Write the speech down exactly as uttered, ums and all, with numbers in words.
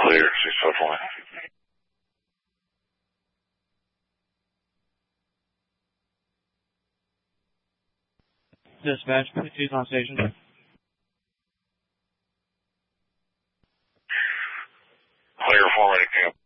Clear, six five one. Dispatch, please on station. Clear, formatting camp.